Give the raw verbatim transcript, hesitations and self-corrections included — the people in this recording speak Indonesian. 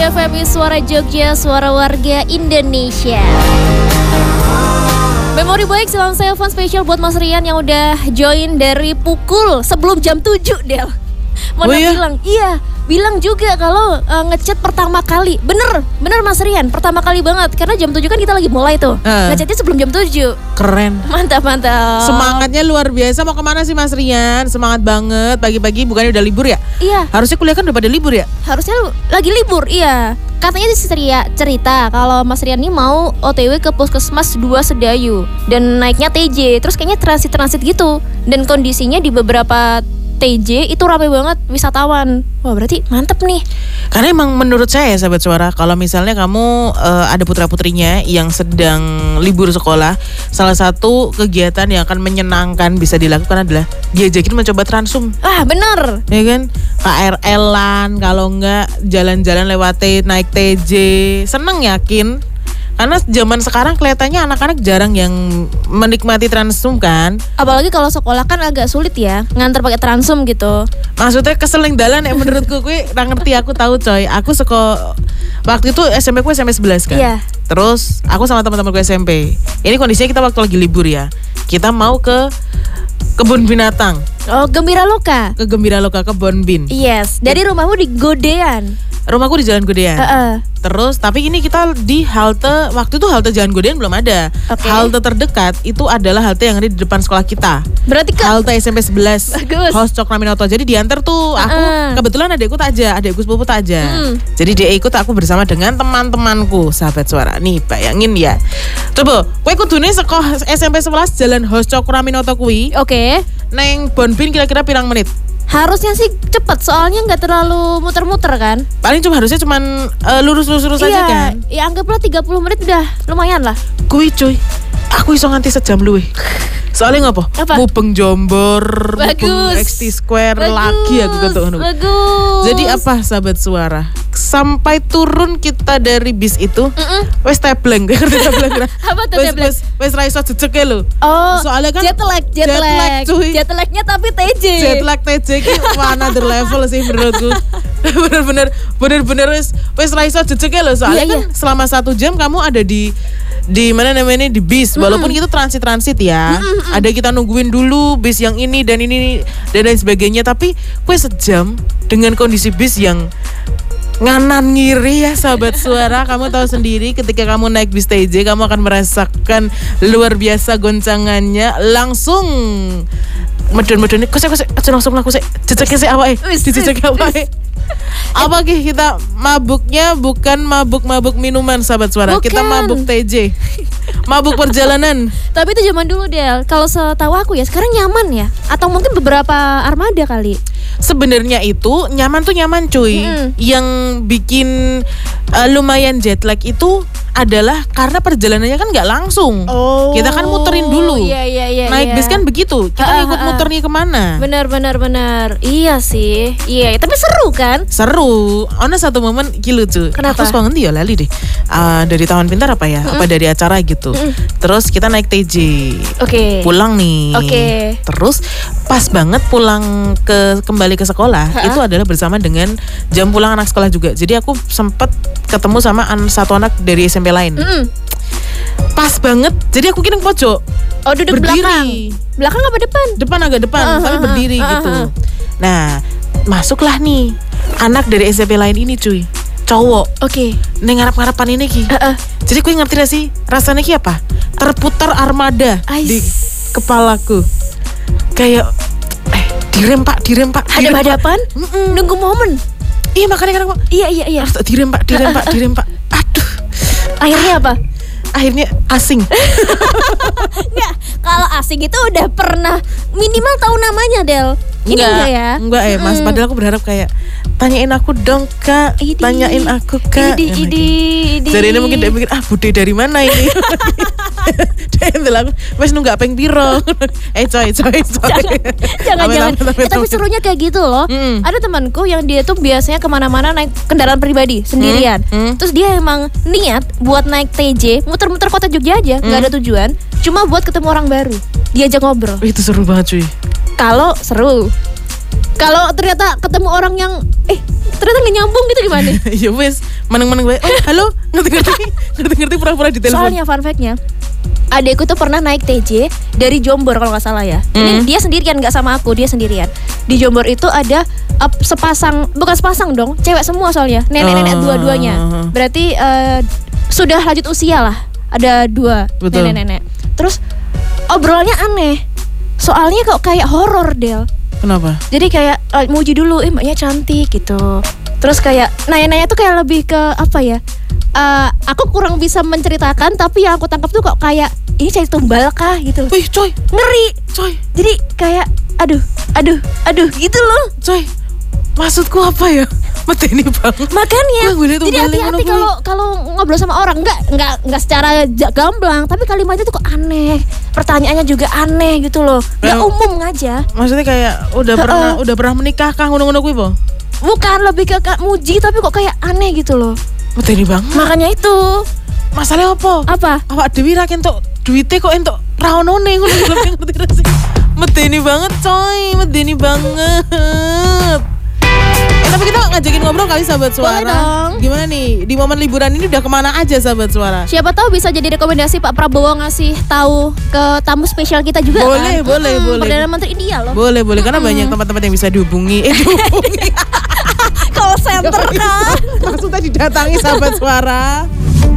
F M I Suara Jogja, suara warga Indonesia. Memori baik salam telepon spesial buat Mas Rian yang udah join dari pukul sebelum jam tujuh, Del. Mana oh, iya? bilang, iya, bilang juga kalau uh, ngechat pertama kali. Bener, bener Mas Rian, pertama kali banget. Karena jam tujuh kan kita lagi mulai tuh. Uh. Ngechatnya sebelum jam tujuh. Keren. Mantap, mantap. Semangatnya luar biasa. Mau kemana sih Mas Rian? Semangat banget. Pagi-pagi bukannya udah libur ya? Iya. Harusnya kuliah kan udah pada libur ya? Harusnya lagi libur, iya. Katanya sih cerita kalau Mas Rian ini mau O T W ke Puskesmas dua Sedayu. Dan naiknya T J. Terus kayaknya transit-transit gitu. Dan kondisinya di beberapa T J itu rame banget wisatawan. Wah, berarti mantep nih. Karena emang menurut saya ya sahabat suara, kalau misalnya kamu uh, ada putra-putrinya yang sedang libur sekolah, salah satu kegiatan yang akan menyenangkan bisa dilakukan adalah diajakin mencoba transum. Ah, bener. Ya kan? K R L-an, kalau enggak jalan-jalan lewat T, naik T J. Seneng yakin? Karena zaman sekarang kelihatannya anak-anak jarang yang menikmati transum kan. Apalagi kalau sekolah kan agak sulit ya nganter pakai transum gitu. Maksudnya kesel yang dalan ya menurutku. Gue gak ngerti, aku tahu coy. Aku sekolah waktu itu S M P ku S M P sebelas kan. Iya. Terus aku sama teman-temanku S M P. Ini kondisinya kita waktu lagi libur ya. Kita mau ke kebun binatang. Oh, Gembira Loka. Ke Gembira Loka, kebun bin. Yes, dari rumahmu di Godean. Rumahku di Jalan Godean. Uh-uh. Terus tapi ini kita di halte, waktu itu halte Jalan Godean belum ada. Okay. Halte terdekat itu adalah halte yang ada di depan sekolah kita. Berarti ke halte S M P sebelas. Bagus. Hos Cokraminoto. Jadi diantar tuh aku, uh-uh. kebetulan adekku tak aja, adekku sepupu tak aja. Hmm. Jadi dia ikut aku bersama dengan teman-temanku, sahabat suara. Nih bayangin ya. Coba, kowe kudune sekolah S M P sebelas Jalan Hos Cokraminoto kuwi. Oke. Okay. Neng Bonbin kira-kira pirang menit? Harusnya sih cepet, soalnya nggak terlalu muter-muter kan. Paling cuma harusnya cuman uh, lurus-lurus iya, aja kan. Ya anggaplah tiga puluh menit udah lumayan lah. Kui cuy, aku iso nganti sejam luwih. Soalnya ngopo? Mubeng Jombor, mubeng X T Square. Bagus. Lagi aku ketuk. Bagus. Jadi apa sahabat suara? Sampai turun kita dari bis itu, wes tebleng, ngerti tebleng? Apa tuh tebleng? Wes wes ra iso jejeke lho. Oh, soalnya kan jet lag, jet, jet lag, cuy. Jet lagnya tapi T J. Jet lag T J ki another level sih menurutku. Bener-bener, bener-bener wes wes ra iso jejeke lho. Soalnya iya, kan iya. selama satu jam kamu ada di di mana namanya di bis, mm-hmm. walaupun itu transit-transit ya, mm-hmm. ada kita nungguin dulu bis yang ini dan ini dan lain sebagainya, tapi kue sejam dengan kondisi bis yang nganan ngiri ya sahabat suara. Kamu tahu sendiri ketika kamu naik bis T J kamu akan merasakan luar biasa goncangannya, langsung medon-medon ini kusek kusek aja langsung lah kusek jejeke sik awake dijejeke awake. Apa ki kita mabuknya bukan mabuk-mabuk minuman sahabat suara, bukan. Kita mabuk T J. Mabuk perjalanan. Tapi itu zaman dulu Del. Kalau setahu aku ya sekarang nyaman ya. Atau mungkin beberapa armada kali. Sebenarnya itu nyaman tuh nyaman cuy. Hmm. Yang bikin uh, lumayan jet lag itu adalah karena perjalanannya kan nggak langsung. Oh, kita kan muterin dulu. Iya, iya, iya, naik iya. bis kan begitu. Kita uh, ikut uh, muternya kemana? Benar, benar, benar. Iya sih. Iya, tapi seru kan? Seru. Ono satu momen iki lucu. Kenapa? Aku suka ngendi ya lali deh. Uh, dari Taman Pintar apa ya? Mm-mm. Apa dari acara gitu. Mm-mm. Terus kita naik T J. Oke. Okay. Pulang nih. Oke. Okay. Terus pas banget pulang ke kembali ke sekolah, ha? Itu adalah bersama dengan jam pulang anak sekolah juga. Jadi aku sempet ketemu sama an- satu anak dari S M P lain. Mm. Pas banget. Jadi aku kira pojok. Oh, duduk berdiri. Belakang. Belakang apa depan? Depan agak depan, uh-huh, tapi berdiri uh-huh. gitu. Nah, masuklah nih anak dari S M P lain ini cuy. Cowok. Oke. Okay. Neng ngarap-ngarapan ini ki. Uh-uh. Jadi aku ngerti gak sih rasanya ki apa? Terputar armada Ais. Di kepalaku. Kayak eh direm pak, direm pak. Hadap-hadapan? Nunggu momen. Iya makanya kan aku. Iya iya iya. Harus direm pak, direm pak, direm pak. Aduh. Akhirnya apa? Akhirnya asing. Nggak, kalau asing itu udah pernah minimal tahu namanya Del. Ini enggak, enggak ya? Enggak ya mas, mm. padahal aku berharap kayak tanyain aku dong kak, idi, tanyain aku kak. Idi, idi, idi. Jadi ini mungkin dia mikir ah bude dari mana ini? Dia bilang aku, mas nunggak peng piro. Eh coy, coy, coy. Jangan, jangan. jangan. Ya, tapi serunya kayak gitu loh. Mm. Ada temanku yang dia tuh biasanya kemana-mana naik kendaraan pribadi sendirian. Mm. Mm. Terus dia emang niat buat naik T J, muter-muter kota Jogja aja, nggak mm. ada tujuan, cuma buat ketemu orang baru, diajak ngobrol. Itu seru banget cuy. Kalau seru. Kalau ternyata ketemu orang yang eh ternyata nggak nyambung gitu gimana? Ya wes, meneng-meneng gue. Oh, halo, ngerti-ngerti, ngerti-ngerti pura-pura di telepon. Soalnya fun fact-nya, adekku tuh pernah naik T J dari Jombor kalau nggak salah ya. Ini Hmm. dia sendirian, nggak sama aku, dia sendirian. Di Jombor itu ada uh, sepasang, bukan sepasang dong, cewek semua soalnya, nenek-nenek Ah. dua-duanya. Berarti uh, sudah lanjut usia lah, ada dua Betul. nenek-nenek. Terus obrolannya aneh, soalnya kok kayak horor Del. Kenapa? Jadi kayak uh, muji dulu, eh mbaknya cantik gitu. Terus kayak nanya-nanya tuh kayak lebih ke apa ya? Uh, aku kurang bisa menceritakan, tapi yang aku tangkap tuh kok kayak ini cari tumbal kah gitu. Wih, coy, Ngeri. coy, Jadi kayak aduh, aduh, aduh gitu loh. coy. Maksudku apa ya? Medeni banget. Makanya Wah, gue liat jadi tumbal hati-hati ngono kalau kalau ngobrol sama orang, enggak enggak enggak secara ja- gamblang, tapi kalimatnya tuh kok aneh. Pertanyaannya juga aneh gitu loh. Enggak Yang- umum aja. Maksudnya kayak udah pernah udah pernah menikah kah ngono-ngono kuwi po? Bukan lebih ke ke muji tapi kok kayak aneh gitu loh. Medeni banget. Makanya itu Masalahnya apa? apa? Awak dewi ra entuk duite kok entuk ra onone ngono ngerti ra sih? Medeni banget coy, medeni banget. Eh, tapi kita ngajakin ngobrol kali sahabat suara. Boleh dong. Gimana nih di momen liburan ini udah kemana aja sahabat suara? Siapa tahu bisa jadi rekomendasi Pak Prabowo ngasih tahu ke tamu spesial kita juga Boleh, kan? boleh, boleh. Perdana Menteri India loh. Boleh boleh karena banyak tempat-tempat yang bisa dihubungi. Eh dihubungi. Call center kan. Maksudnya didatangi sahabat suara.